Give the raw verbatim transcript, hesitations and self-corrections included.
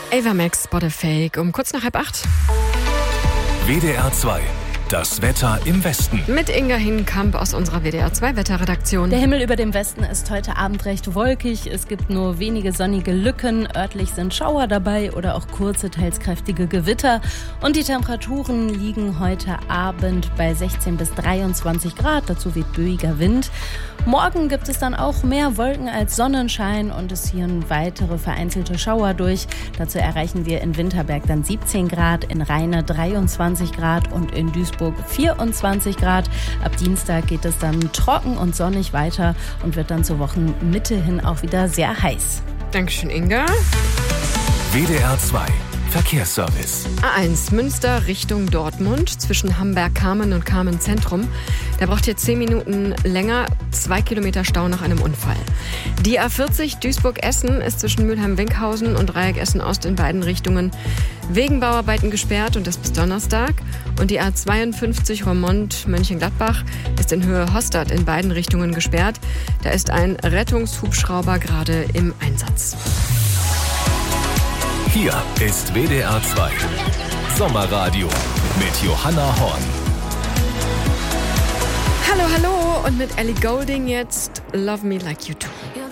Ava Max, Spot a Fake, um kurz nach halb acht. W D R zwei. Das Wetter im Westen. Mit Inga Hinkamp aus unserer W D R zwei Wetterredaktion. Der Himmel über dem Westen ist heute Abend recht wolkig. Es gibt nur wenige sonnige Lücken. Örtlich sind Schauer dabei oder auch kurze, teils kräftige Gewitter. Und die Temperaturen liegen heute Abend bei sechzehn bis dreiundzwanzig Grad. Dazu weht böiger Wind. Morgen gibt es dann auch mehr Wolken als Sonnenschein und es ziehen weitere vereinzelte Schauer durch. Dazu erreichen wir in Winterberg dann siebzehn Grad, in Rheine dreiundzwanzig Grad und in Duisburg vierundzwanzig Grad. Ab Dienstag geht es dann trocken und sonnig weiter und wird dann zur Wochenmitte hin auch wieder sehr heiß. Dankeschön, Inga. W D R zwei. Verkehrsservice. A eins Münster Richtung Dortmund zwischen Hamberg-Kamen und Kamen-Zentrum. Da braucht ihr zehn Minuten länger, zwei Kilometer Stau nach einem Unfall. Die A vierzig Duisburg-Essen ist zwischen Mülheim-Winkhausen und Dreieck Essen-Ost in beiden Richtungen wegen Bauarbeiten gesperrt und das bis Donnerstag. Und die A zweiundfünfzig Roermond-Mönchengladbach ist in Höhe Hostad in beiden Richtungen gesperrt. Da ist ein Rettungshubschrauber gerade im Einsatz. Hier ist W D R zwei. Sommerradio mit Johanna Horn. Hallo, hallo und mit Ellie Goulding jetzt Love Me Like You Do.